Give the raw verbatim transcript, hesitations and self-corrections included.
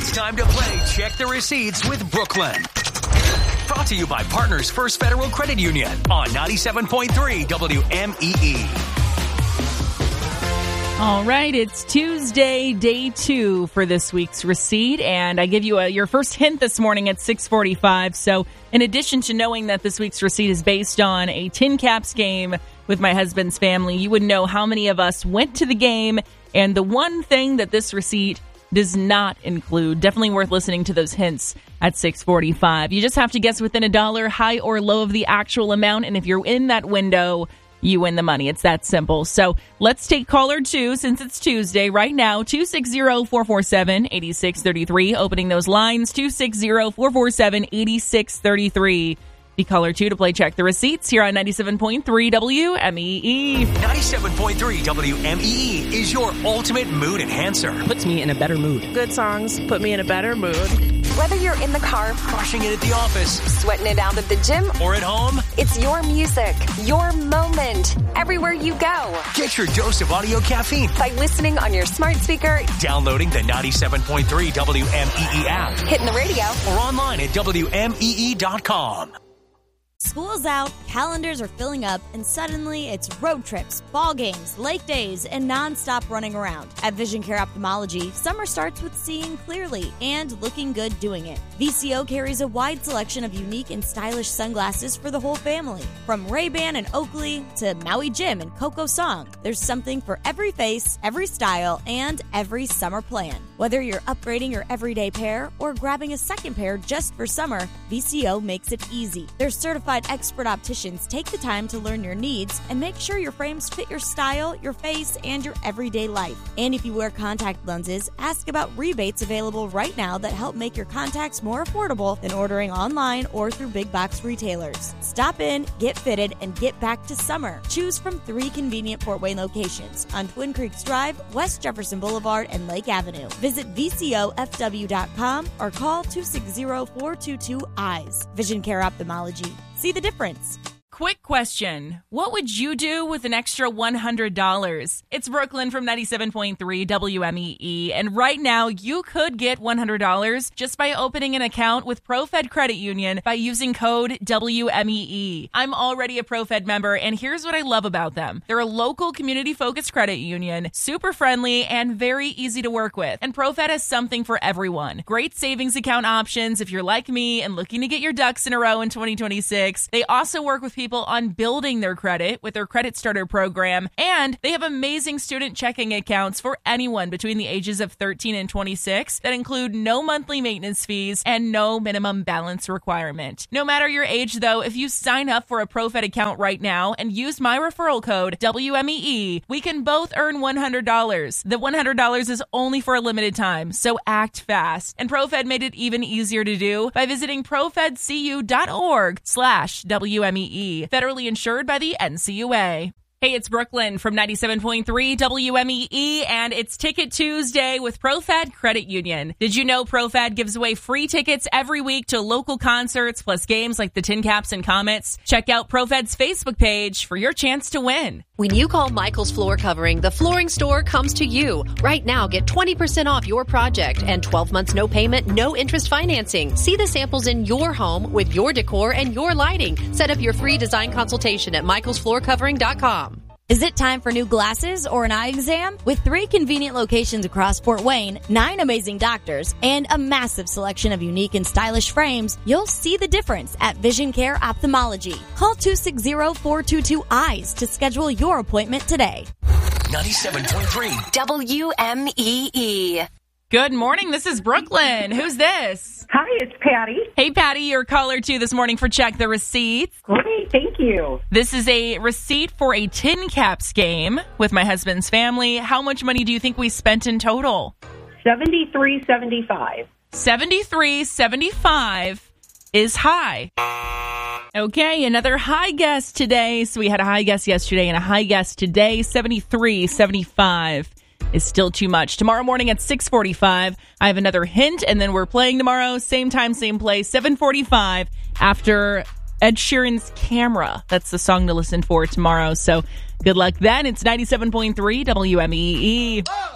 It's time to play Check the Receipts with Brooklyn. Brought to you by Partners First Federal Credit Union on ninety-seven point three W M E E. All right, it's Tuesday, day two for this week's receipt, and I give you a, your first hint this morning at six forty-five. So in addition to knowing that this week's receipt is based on a Tin Caps game with my husband's family, you would know how many of us went to the game and the one thing that this receipt does not include. Definitely worth listening to those hints at six forty-five. You just have to guess within a dollar, high or low of the actual amount, and if you're in that window, you win the money. It's that simple. So let's take caller two since it's Tuesday right now. two six zero, four four seven, eight six three three. Opening those lines, two six zero, four four seven, eight six three three. Be caller two to play Check the Receipts here on ninety-seven point three W M E E. ninety-seven point three W M E E is your ultimate mood enhancer. Puts me in a better mood. Good songs put me in a better mood. Whether you're in the car, Crushing it at the office, sweating it out at the gym, or at home, it's your music, your moment, everywhere you go. get your dose of audio caffeine By listening on your smart speaker, downloading the ninety-seven point three W M E E app hitting the radio. or online at W M E E dot com. School's out, calendars are filling up, and suddenly it's road trips, ball games, lake days, and nonstop running around. At Vision Care Ophthalmology, summer starts with seeing clearly and looking good doing it. V C O carries a wide selection of unique and stylish sunglasses for the whole family. From Ray-Ban and Oakley to Maui Jim and Coco Song, there's something for every face, every style, and every summer plan. Whether you're upgrading your everyday pair or grabbing a second pair just for summer, V C O makes it easy. Their certified expert opticians take the time to learn your needs and make sure your frames fit your style, your face, and your everyday life. And if you wear contact lenses, ask about rebates available right now that help make your contacts more affordable than ordering online or through big box retailers. Stop in, get fitted, and get back to summer. Choose from three convenient Fort Wayne locations on Twin Creeks Drive, West Jefferson Boulevard, and Lake Avenue. Visit V C O F W dot com or call two six zero, four two two, eyes. Vision Care Ophthalmology. See the difference. Quick question. What would you do with an extra one hundred dollars? It's Brooklyn from ninety-seven point three W M E E, and right now you could get one hundred dollars just by opening an account with ProFed Credit Union by using code W M E E. I'm already a ProFed member, and here's what I love about them. They're a local community-focused credit union, super friendly, and very easy to work with. And ProFed has something for everyone. Great savings account options if you're like me and looking to get your ducks in a row in twenty twenty-six. They also work with people on building their credit with their Credit Starter program, and they have amazing student checking accounts for anyone between the ages of thirteen and twenty-six that include no monthly maintenance fees and no minimum balance requirement. No matter your age, though, if you sign up for a ProFed account right now and use my referral code W M E E, we can both earn one hundred dollars. The one hundred dollars is only for a limited time, so act fast. And ProFed made it even easier to do by visiting profedcu dot org slash W M E E. Federally insured by the N C U A. Hey, it's Brooklyn from ninety-seven point three W M E E, and it's Ticket Tuesday with ProFed Credit Union. Did you know ProFed gives away free tickets every week to local concerts, plus games like the Tin Caps and Comets? Check out ProFed's Facebook page for your chance to win. When you call Michael's Floor Covering, the flooring store comes to you. Right now, get twenty percent off your project and twelve months no payment, no interest financing. See the samples in your home with your decor and your lighting. Set up your free design consultation at michaels floor covering dot com. Is it time for new glasses or an eye exam? With three convenient locations across Fort Wayne, nine amazing doctors, and a massive selection of unique and stylish frames, you'll see the difference at Vision Care Ophthalmology. Call two six zero, four two two, eyes to schedule your appointment today. ninety-seven point three W M E E. Good morning. This is Brooklyn. Who's this? Hi, it's Patty. Hey, Patty, your caller two this morning for Check the Receipts. Great, thank you. This is a receipt for a Tin Caps game with my husband's family. How much money do you think we spent in total? seventy-three seventy-five. seventy-three seventy-five is high. Okay, another high guess today. So we had a high guess yesterday and a high guess today. seventy-three seventy-five is still too much. Tomorrow morning at six forty-five, I have another hint, and then we're playing tomorrow. Same time, same place, seven forty-five after Ed Sheeran's Camera. That's the song to listen for tomorrow. So good luck then. It's ninety-seven point three W M E E.